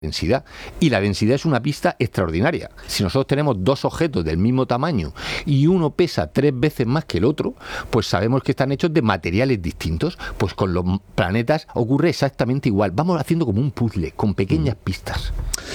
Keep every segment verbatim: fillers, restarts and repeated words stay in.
densidad. Y la densidad es una pista extraordinaria. Si nosotros tenemos dos objetos del mismo tamaño y uno pesa tres veces más que el otro, pues sabemos que están hechos de materiales distintos. Pues con los planetas ocurre exactamente igual. Vamos haciendo como un puzzle, con pequeñas pistas.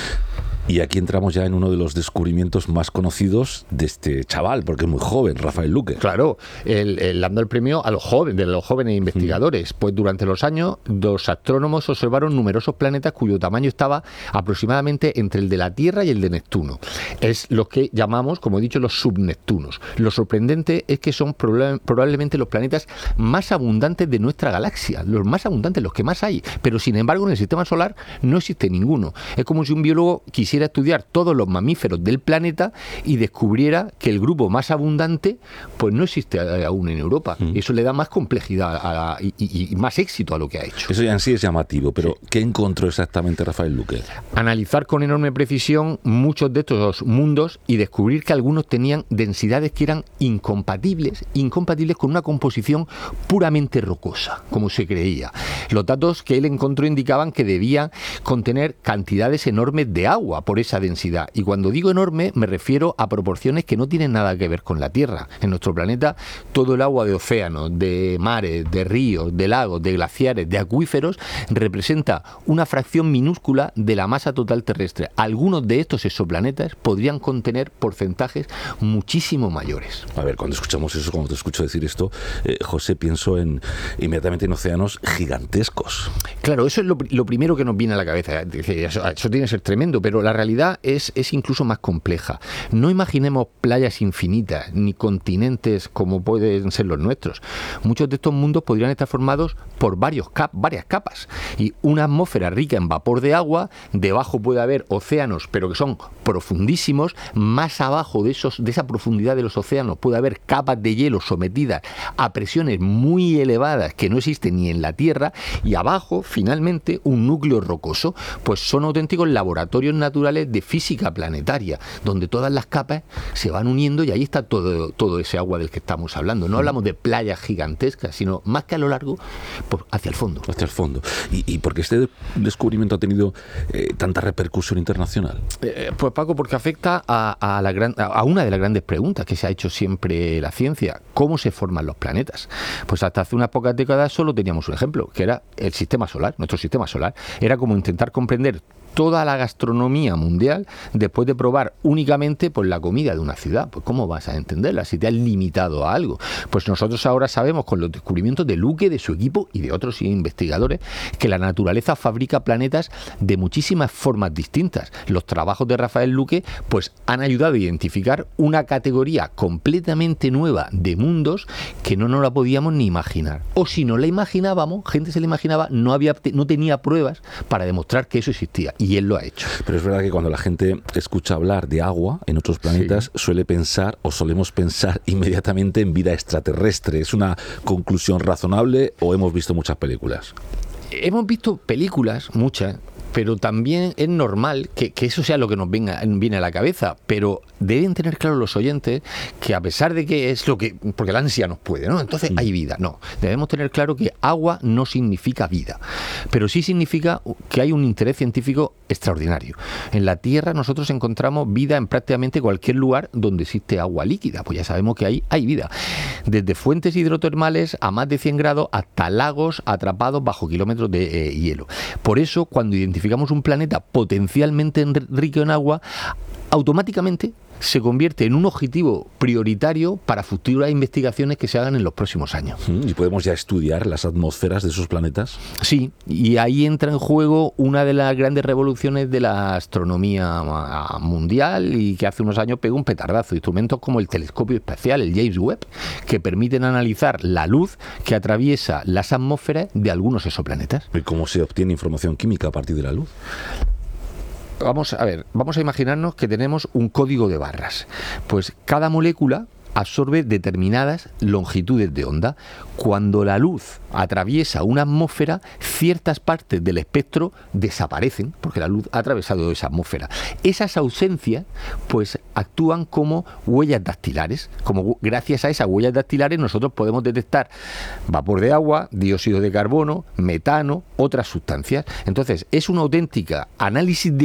Y aquí entramos ya en uno de los descubrimientos más conocidos de este chaval, porque es muy joven, Rafael Luque. Claro, el, el dando el premio a los jóvenes, de los jóvenes investigadores. Pues durante los años, los astrónomos observaron numerosos planetas cuyo tamaño estaba aproximadamente entre el de la Tierra y el de Neptuno. Es lo que llamamos, como he dicho, los subneptunos. Lo sorprendente es que son proba- probablemente los planetas más abundantes de nuestra galaxia, los más abundantes, los que más hay. Pero sin embargo, en el sistema solar no existe ninguno. Es como si un biólogo quisiera estudiar todos los mamíferos del planeta y descubriera que el grupo más abundante pues no existe aún en Europa. Mm. Eso le da más complejidad a, y, y, y más éxito a lo que ha hecho. Eso ya en sí es llamativo, pero sí. ¿Qué encontró exactamente Rafael Luque? Analizar con enorme precisión muchos de estos mundos y descubrir que algunos tenían densidades que eran incompatibles, incompatibles con una composición puramente rocosa, como se creía. Los datos que él encontró indicaban que debían contener cantidades enormes de agua por esa densidad. Y cuando digo enorme, me refiero a proporciones que no tienen nada que ver con la Tierra. En nuestro planeta, todo el agua de océanos, de mares, de ríos, de lagos, de glaciares, de acuíferos, representa una fracción minúscula de la masa total terrestre. Algunos de estos exoplanetas podrían contener porcentajes muchísimo mayores. A ver, cuando escuchamos eso, cuando te escucho decir esto, eh, José, pienso en inmediatamente en océanos gigantescos. Claro, eso es lo, lo primero que nos viene a la cabeza. Eso, eso tiene que ser tremendo, pero la realidad es, es incluso más compleja. No imaginemos playas infinitas, ni continentes como pueden ser los nuestros. Muchos de estos mundos podrían estar formados por varios cap, varias capas. Y una atmósfera rica en vapor de agua, debajo puede haber océanos, pero que son profundísimos. Más abajo de, esos, de esa profundidad de los océanos puede haber capas de hielo sometidas a presiones muy elevadas que no existen ni en la Tierra. Y abajo, finalmente, un núcleo rocoso. Pues son auténticos laboratorios naturales de física planetaria, donde todas las capas se van uniendo y ahí está todo, todo ese agua del que estamos hablando. No hablamos de playas gigantescas, sino más que a lo largo, por, hacia el fondo. Hacia el fondo. ¿Y, y por qué este descubrimiento ha tenido eh, tanta repercusión internacional? Eh, pues Paco, porque afecta a, a, la gran, a una de las grandes preguntas que se ha hecho siempre la ciencia: ¿cómo se forman los planetas? Pues hasta hace unas pocas décadas solo teníamos un ejemplo, que era el sistema solar, nuestro sistema solar. Era como intentar comprender toda la gastronomía mundial después de probar únicamente pues, la comida de una ciudad. Pues ¿cómo vas a entenderla si te has limitado a algo? Pues nosotros ahora sabemos, con los descubrimientos de Luque, de su equipo y de otros investigadores, que la naturaleza fabrica planetas de muchísimas formas distintas. Los trabajos de Rafael Luque pues, han ayudado a identificar una categoría completamente nueva de mundos que no nos la podíamos ni imaginar. O si no la imaginábamos, gente se la imaginaba, no, había, no tenía pruebas para demostrar que eso existía. Y él lo ha hecho. Pero es verdad que cuando la gente escucha hablar de agua en otros planetas, sí, suele pensar o solemos pensar inmediatamente en vida extraterrestre. ¿Es una conclusión razonable o hemos visto muchas películas? Hemos visto películas, muchas, pero también es normal que, que eso sea lo que nos venga, viene a la cabeza, pero deben tener claro los oyentes que a pesar de que es lo que, porque la ansia nos puede, ¿no? Entonces hay vida, no, debemos tener claro que agua no significa vida, pero sí significa que hay un interés científico extraordinario. En la Tierra nosotros encontramos vida en prácticamente cualquier lugar donde existe agua líquida, pues ya sabemos que ahí hay vida, desde fuentes hidrotermales a más de cien grados hasta lagos atrapados bajo kilómetros de eh, hielo. Por eso, cuando identificamos un planeta potencialmente rico en agua, automáticamente se convierte en un objetivo prioritario para futuras investigaciones que se hagan en los próximos años. ¿Y podemos ya estudiar las atmósferas de esos planetas? Sí, y ahí entra en juego una de las grandes revoluciones de la astronomía mundial y que hace unos años pegó un petardazo. Instrumentos como el telescopio espacial, el James Webb, que permiten analizar la luz que atraviesa las atmósferas de algunos exoplanetas. ¿Y cómo se obtiene información química a partir de la luz? Vamos a ver, vamos a imaginarnos que tenemos un código de barras. Pues cada molécula absorbe determinadas longitudes de onda. Cuando la luz atraviesa una atmósfera, ciertas partes del espectro desaparecen, porque la luz ha atravesado esa atmósfera. Esas ausencias, pues, actúan como huellas dactilares. Como gracias a esas huellas dactilares nosotros podemos detectar vapor de agua, dióxido de carbono, metano, otras sustancias. Entonces, es una auténtica análisis de